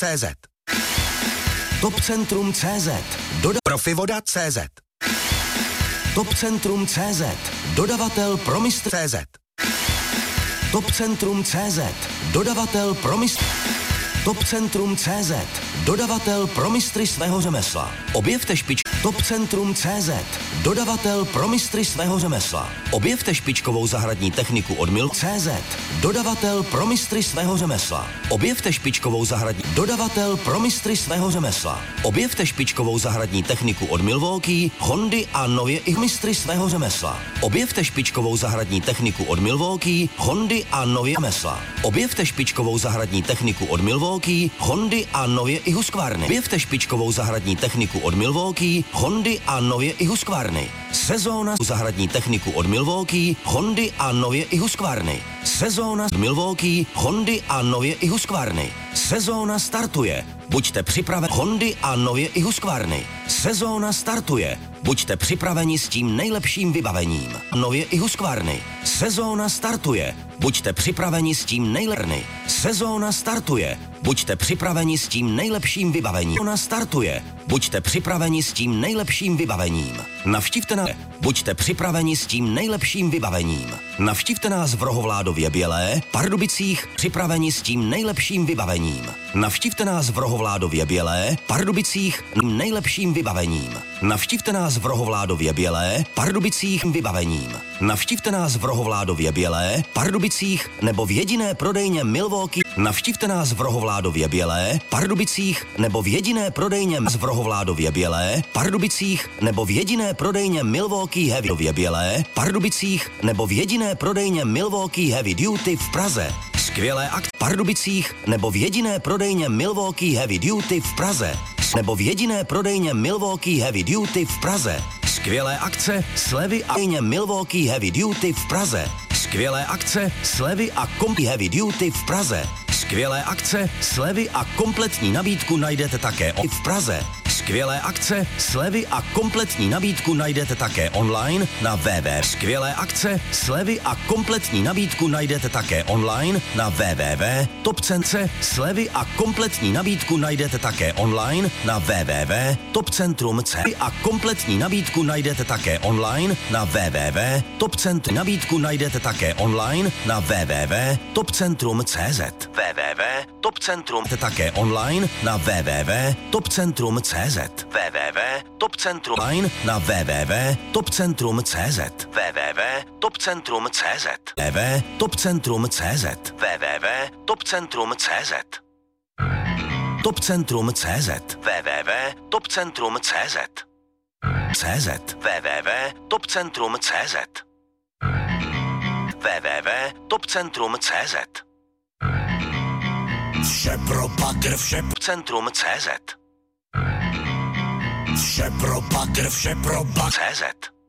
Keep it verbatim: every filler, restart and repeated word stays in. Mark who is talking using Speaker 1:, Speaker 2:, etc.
Speaker 1: C Z. Topcentrum C Z. Doda- Profivoda C Z. Topcentrum C Z. Dodavatel pro mistr C Z. Topcentrum C Z. Dodavatel pro mistr... Topcentrum C Z. Dodavatel pro mistry svého řemesla. Objevte špič... Topcentrum C Z. Dodavatel pro mistry svého řemesla. Objevte špičkovou zahradní techniku od Mil C Z. Dodavatel pro mistry svého řemesla. Objevte špičkovou zahradní... Dodavatel pro mistry svého řemesla. Objevte špičkovou zahradní techniku od Milwaukee, Hondy a nově i mistry svého řemesla. Objevte špičkovou zahradní techniku od Milwaukee, Hondy a nově řemesla. Objevte špičkovou zahradní techniku od Milwaukee, Hondy a nově i Husqvarny. Objevte špičkovou zahradní techniku od Milwaukee, Hondy a nově i Husqvarny. Sezóna zahradní techniku od Milwaukee, Hondy a nově i Husqvarny. Sezóna od Milwaukee, Hondy a nově i Husqvarny. Sezóna startuje. Buďte připraveni. Hondy a nově i Husqvarny. Sezóna startuje. Buďte připraveni s tím nejlepším vybavením. Nově i Husqvarny. Sezóna startuje. Buďte připraveni s tím nejlepším. Sezóna startuje. Buďte připraveni s tím nejlepším vybavením. Sezóna startuje. Buďte připraveni s tím nejlepším vybavením. Navštivte nás. Buďte připraveni s tím nejlepším vybavením. Navštivte nás v Rohovládově Bělé, Pardubicích, připraveni s tím nejlepším vybavením. Navštivte nás v Rohovládově Bělé, Pardubicích, nejlepším vybavením. Navštivte nás v Rohovládově Bělé, Pardubicích vybavením. Navštivte nás v Rohovládově Bělé, Pardubicích nebo v jediné prodejně Milwaukee. Navštivte nás v Rohovládově Bělé, Pardubicích nebo v jediné prodejně v Rohovládově Bělé, Pardubicích nebo v jediné prodejně Milwaukee Heavy Bělé, Pardubicích nebo v jediné prodejně Milwaukee Heavy Duty v Praze. Skvělé akce v Pardubicích nebo v jediné prodejně Milwaukee Heavy Duty v Praze. Nebo v jediné prodejně Milwaukee Heavy Duty v Praze. Skvělé akce, slevy a prodejně Milwaukee Heavy Duty v Praze. Skvělé akce, slevy a kompletní Heavy Duty v Praze. Skvělé akce, slevy a kompletní nabídku najdete také v Praze. Skvělé akce, slevy a kompletní nabídku najdete také online na w w w. Skvělé akce, slevy a kompletní nabídku najdete také online na w w w. Topcence, slevy a kompletní nabídku najdete také online na w w w. Topcentrum C a kompletní nabídku najdete také online na w w w. Topcentrum nabídku najdete také online na w w w. Topcentrum C Z. w w w. Topcentrum také online na w w w. Topcentrum C Z. w w w. Topcentrum online na w w w. Topcentrum C Z. w w w. Topcentrum C Z. www. Topcentrum C Z. www. Topcentrum C Z. Topcentrum C Z. www. Topcentrum C Z. C Z. www. Topcentrum C Z. www. Topcentrum C Z. Vše pro patr, vše Centrum C Z. Vše pro patr, vše pro ba C Z.